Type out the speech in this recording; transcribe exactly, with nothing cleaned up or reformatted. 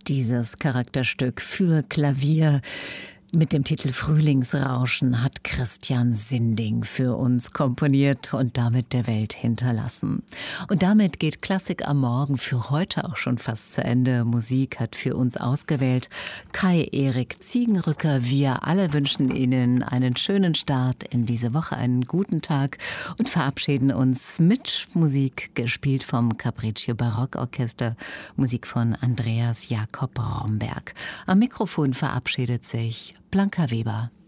Dieses Charakterstück für Klavier mit dem Titel Frühlingsrauschen hat Christian Sinding für uns komponiert und damit der Welt hinterlassen. Und damit geht Klassik am Morgen für heute auch schon fast zu Ende. Musik hat für uns ausgewählt Kai-Erik Ziegenrücker. Wir alle wünschen Ihnen einen schönen Start in diese Woche, einen guten Tag und verabschieden uns mit Musik, gespielt vom Capriccio Barockorchester, Musik von Andreas Jakob Romberg. Am Mikrofon verabschiedet sich Blanca Weber.